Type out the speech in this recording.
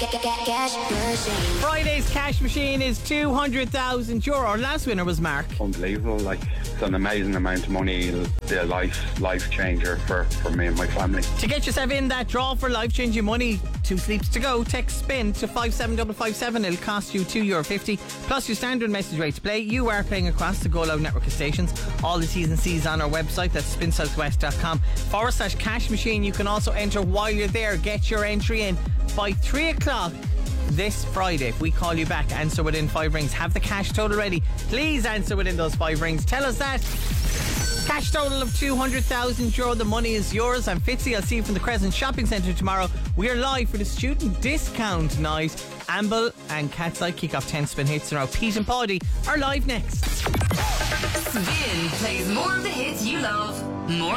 Cash Machine. Friday's cash machine is €200,000. Our last winner was Mark. Unbelievable, like it's an amazing amount of money. It'll be a life changer for me and my family. To get yourself in that draw for life-changing money, 2 sleeps to go, text SPIN to 57557. It'll cost you €2.50 plus your standard message rate to play. You are playing across the Go Loud network of stations. All the T's and C's on our website. That's spinsouthwest.com/cash machine. You can also enter while you're there. Get your entry in by 3 o'clock this Friday. If we call you back, answer within 5 rings. Have the cash total ready. Please answer within those 5 rings. Tell us that. Cash total of €200,000. The money is yours. I'm Fitzy. I'll see you from the Crescent Shopping Centre tomorrow. We are live for the student discount night. Amble and Cat's Eye kick off 10 spin hits in a row. Pete and Paddy are live next. Spin plays more of the hits you love. More